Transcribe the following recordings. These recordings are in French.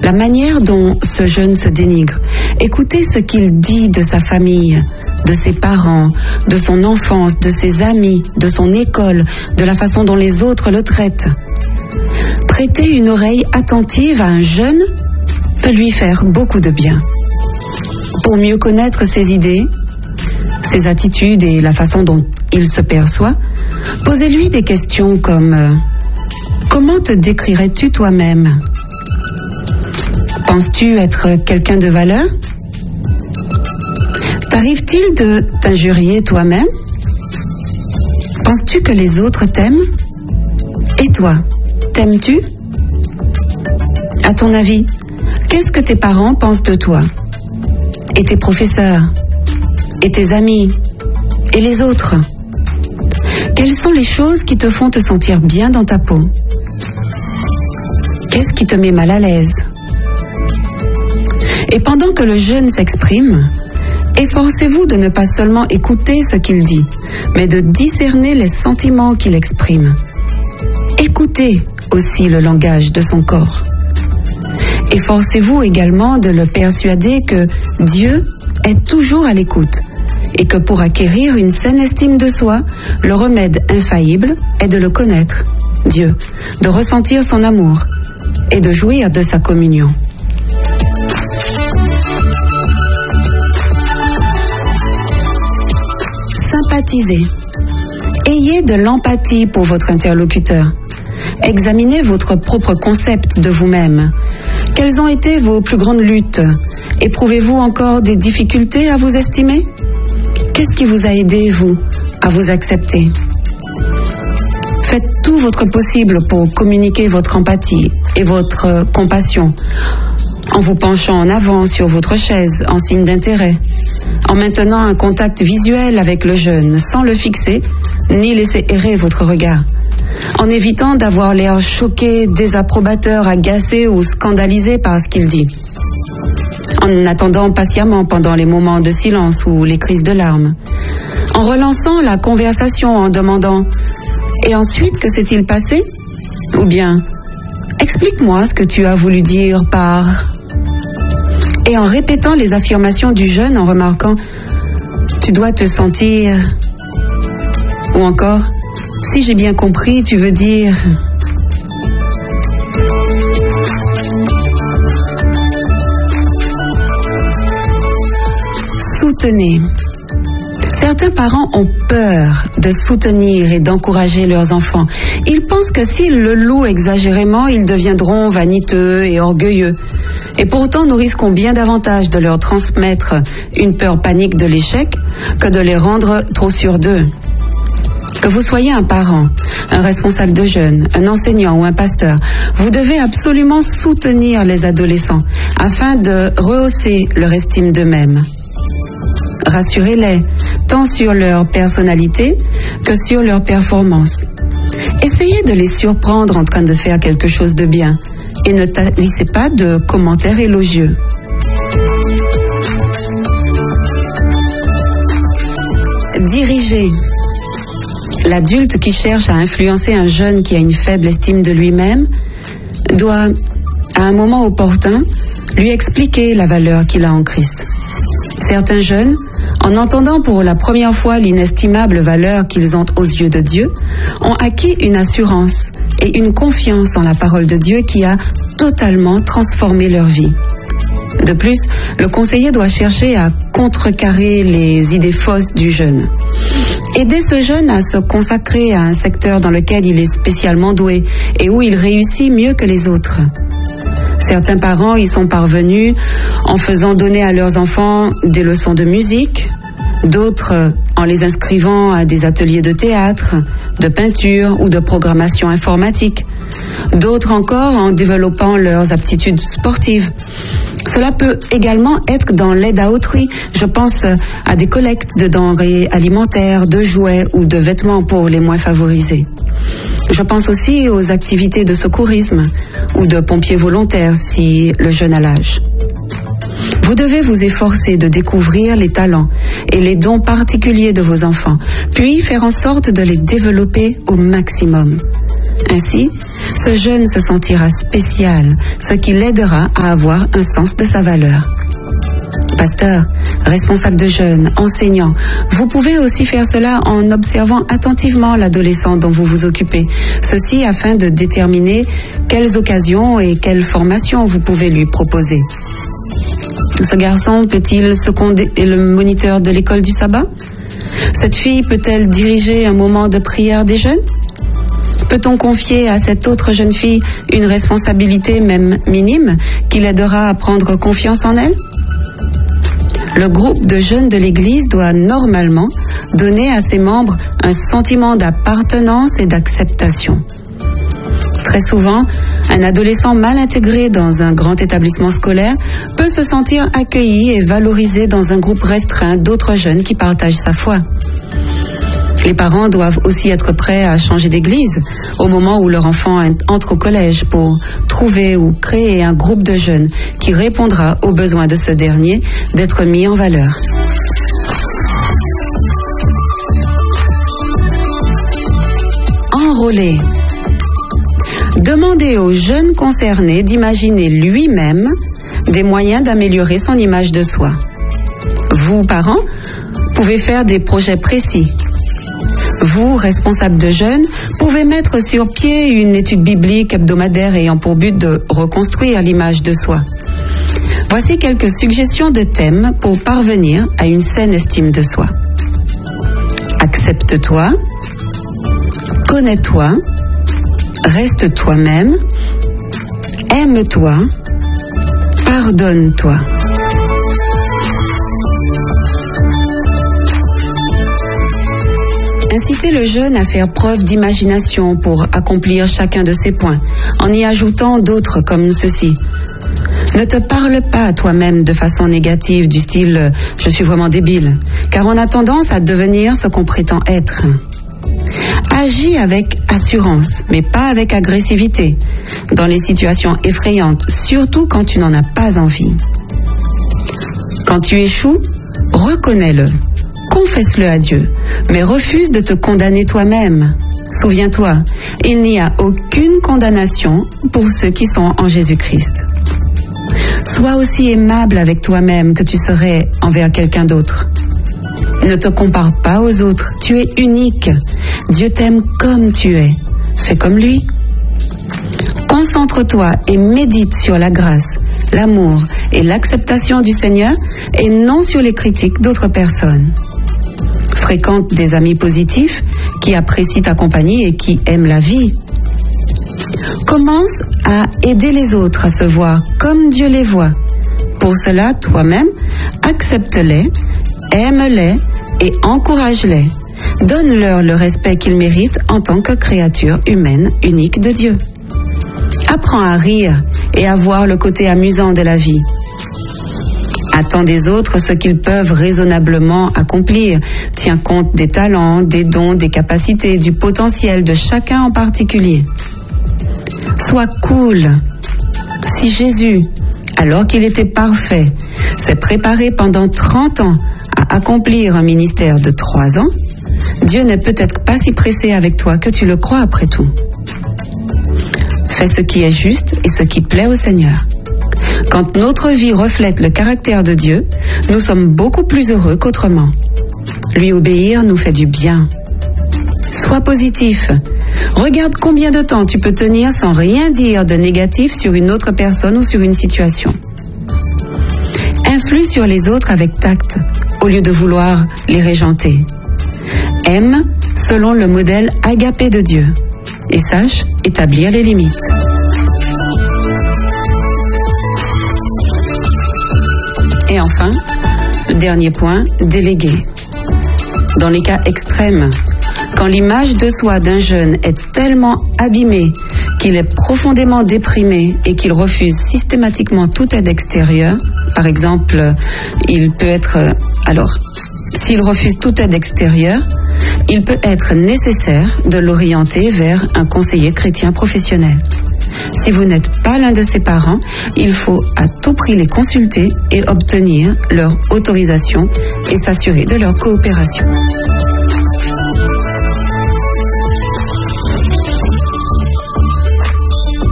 la manière dont ce jeune se dénigre. Écoutez ce qu'il dit de sa famille, de ses parents, de son enfance, de ses amis, de son école, de la façon dont les autres le traitent. Prêter une oreille attentive à un jeune peut lui faire beaucoup de bien. Pour mieux connaître ses idées, ses attitudes et la façon dont il se perçoit, posez-lui des questions comme comment te décrirais-tu toi-même? Penses-tu être quelqu'un de valeur? T'arrive-t-il de t'injurier toi-même? Penses-tu que les autres t'aiment? Et toi, t'aimes-tu? À ton avis, qu'est-ce que tes parents pensent de toi? Et tes professeurs? Et tes amis? Et les autres? Quelles sont les choses qui te font te sentir bien dans ta peau? Qu'est-ce qui te met mal à l'aise? Et pendant que le jeune s'exprime, efforcez-vous de ne pas seulement écouter ce qu'il dit, mais de discerner les sentiments qu'il exprime. Écoutez aussi le langage de son corps. Efforcez-vous également de le persuader que Dieu est toujours à l'écoute et que pour acquérir une saine estime de soi, le remède infaillible est de le connaître, Dieu, de ressentir son amour et de jouir de sa communion. Sympathisez. Ayez de l'empathie pour votre interlocuteur. Examinez votre propre concept de vous-même. Quelles ont été vos plus grandes luttes? Éprouvez-vous encore des difficultés à vous estimer? Qu'est-ce qui vous a aidé, vous, à vous accepter? Faites tout votre possible pour communiquer votre empathie et votre compassion, en vous penchant en avant sur votre chaise en signe d'intérêt, en maintenant un contact visuel avec le jeune, sans le fixer, ni laisser errer votre regard, en évitant d'avoir l'air choqué, désapprobateur, agacé ou scandalisé par ce qu'il dit, en attendant patiemment pendant les moments de silence ou les crises de larmes, en relançant la conversation en demandant « Et ensuite, que s'est-il passé ?» ou bien « Explique-moi ce que tu as voulu dire par… » et en répétant les affirmations du jeune en remarquant « Tu dois te sentir… » ou encore « Si j'ai bien compris, tu veux dire… » Soutenez. Certains parents ont peur de soutenir et d'encourager leurs enfants. Ils pensent que s'ils le louent exagérément, ils deviendront vaniteux et orgueilleux. Et pourtant, nous risquons bien davantage de leur transmettre une peur panique de l'échec que de les rendre trop sûrs d'eux. Que vous soyez un parent, un responsable de jeunes, un enseignant ou un pasteur, vous devez absolument soutenir les adolescents afin de rehausser leur estime d'eux-mêmes. Rassurez-les, tant sur leur personnalité que sur leur performance. Essayez de les surprendre en train de faire quelque chose de bien et ne tarissez pas de commentaires élogieux. Dirigez. L'adulte qui cherche à influencer un jeune qui a une faible estime de lui-même doit, à un moment opportun, lui expliquer la valeur qu'il a en Christ. Certains jeunes, en entendant pour la première fois l'inestimable valeur qu'ils ont aux yeux de Dieu, ont acquis une assurance et une confiance en la parole de Dieu qui a totalement transformé leur vie. De plus, le conseiller doit chercher à contrecarrer les idées fausses du jeune. Aider ce jeune à se consacrer à un secteur dans lequel il est spécialement doué et où il réussit mieux que les autres. Certains parents y sont parvenus en faisant donner à leurs enfants des leçons de musique, d'autres en les inscrivant à des ateliers de théâtre, de peinture ou de programmation informatique, d'autres encore en développant leurs aptitudes sportives. Cela peut également être dans l'aide à autrui. Je pense à des collectes de denrées alimentaires, de jouets ou de vêtements pour les moins favorisés. Je pense aussi aux activités de secourisme ou de pompiers volontaires si le jeune a l'âge. Vous devez vous efforcer de découvrir les talents et les dons particuliers de vos enfants, puis faire en sorte de les développer au maximum. Ainsi, Ce jeune se sentira spécial, ce qui l'aidera à avoir un sens de sa valeur. Pasteur, responsable de jeunes, enseignant, vous pouvez aussi faire cela en observant attentivement l'adolescent dont vous vous occupez. Ceci afin de déterminer quelles occasions et quelles formations vous pouvez lui proposer. Ce garçon peut-il seconder le moniteur de l'école du sabbat? Cette fille peut-elle diriger un moment de prière des jeunes? Peut-on confier à cette autre jeune fille une responsabilité même minime qui l'aidera à prendre confiance en elle? Le groupe de jeunes de l'Église doit normalement donner à ses membres un sentiment d'appartenance et d'acceptation. Très souvent, un adolescent mal intégré dans un grand établissement scolaire peut se sentir accueilli et valorisé dans un groupe restreint d'autres jeunes qui partagent sa foi. Les parents doivent aussi être prêts à changer d'église au moment où leur enfant entre au collège pour trouver ou créer un groupe de jeunes qui répondra aux besoins de ce dernier d'être mis en valeur. Enrôler. Demandez au jeune concerné d'imaginer lui-même des moyens d'améliorer son image de soi. Vous, parents, pouvez faire des projets précis. Vous, responsables de jeunes, pouvez mettre sur pied une étude biblique hebdomadaire ayant pour but de reconstruire l'image de soi. Voici quelques suggestions de thèmes pour parvenir à une saine estime de soi. Accepte-toi, connais-toi, reste toi-même, aime-toi, pardonne-toi. Incitez le jeune à faire preuve d'imagination pour accomplir chacun de ses points, en y ajoutant d'autres comme ceci. Ne te parle pas à toi-même de façon négative du style « je suis vraiment débile », car on a tendance à devenir ce qu'on prétend être. Agis avec assurance, mais pas avec agressivité, dans les situations effrayantes, surtout quand tu n'en as pas envie. Quand tu échoues, reconnais-le. Confesse-le à Dieu, mais refuse de te condamner toi-même. Souviens-toi, il n'y a aucune condamnation pour ceux qui sont en Jésus-Christ. Sois aussi aimable avec toi-même que tu serais envers quelqu'un d'autre. Ne te compare pas aux autres, tu es unique. Dieu t'aime comme tu es. Fais comme lui. Concentre-toi et médite sur la grâce, l'amour et l'acceptation du Seigneur et non sur les critiques d'autres personnes. Fréquente des amis positifs qui apprécient ta compagnie et qui aiment la vie. Commence à aider les autres à se voir comme Dieu les voit. Pour cela, toi-même, accepte-les, aime-les et encourage-les. Donne-leur le respect qu'ils méritent en tant que créature humaine unique de Dieu. Apprends à rire et à voir le côté amusant de la vie. Attends des autres ce qu'ils peuvent raisonnablement accomplir. Tiens compte des talents, des dons, des capacités, du potentiel de chacun en particulier. Sois cool. Si Jésus, alors qu'il était parfait, s'est préparé pendant 30 ans à accomplir un ministère de 3 ans, Dieu n'est peut-être pas si pressé avec toi que tu le crois après tout. Fais ce qui est juste et ce qui plaît au Seigneur. Quand notre vie reflète le caractère de Dieu, nous sommes beaucoup plus heureux qu'autrement. Lui obéir nous fait du bien. Sois positif. Regarde combien de temps tu peux tenir sans rien dire de négatif sur une autre personne ou sur une situation. Influe sur les autres avec tact, au lieu de vouloir les régenter. Aime selon le modèle agapé de Dieu et sache établir les limites. Et enfin, le dernier point, déléguer. Dans les cas extrêmes, quand l'image de soi d'un jeune est tellement abîmée qu'il est profondément déprimé et qu'il refuse systématiquement toute aide extérieure, par exemple, s'il refuse toute aide extérieure, il peut être nécessaire de l'orienter vers un conseiller chrétien professionnel. Si vous n'êtes pas l'un de ses parents, il faut à tout prix les consulter et obtenir leur autorisation et s'assurer de leur coopération.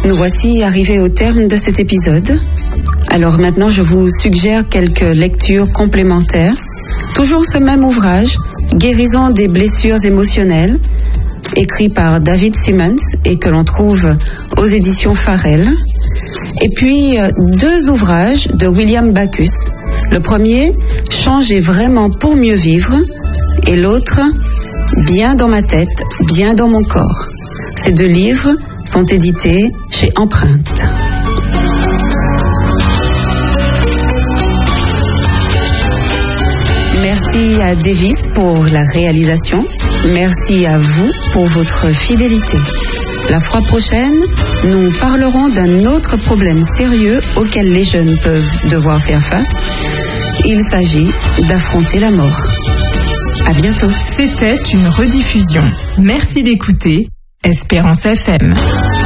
Nous voici arrivés au terme de cet épisode. Alors maintenant, je vous suggère quelques lectures complémentaires. Toujours ce même ouvrage, Guérison des blessures émotionnelles, écrit par David Simmons et que l'on trouve aux éditions Farel. Et puis 2 ouvrages de William Backus. Le premier, Changer vraiment pour mieux vivre, et l'autre, Bien dans ma tête, bien dans mon corps. Ces 2 livres sont édités chez Empreinte. Merci à Davis pour la réalisation. Merci à vous pour votre fidélité. La fois prochaine, nous parlerons d'un autre problème sérieux auquel les jeunes peuvent devoir faire face. Il s'agit d'affronter la mort. À bientôt. C'était une rediffusion. Merci d'écouter Espérance FM.